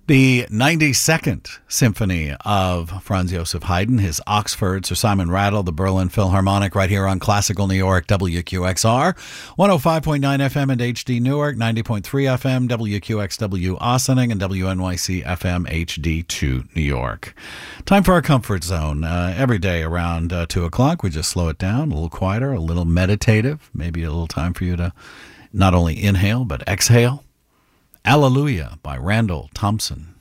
The 92nd Symphony of Franz Joseph Haydn, his Oxford, Sir Simon Rattle, the Berlin Philharmonic, right here on Classical New York, WQXR, 105.9 FM and HD Newark, 90.3 FM, WQXW Ossining, and WNYC FM HD2 New York. Time for our comfort zone. Every day around 2 o'clock, we just slow it down, a little quieter, a little meditative, maybe a little time for you to not only inhale, but exhale. Alleluia by Randall Thompson.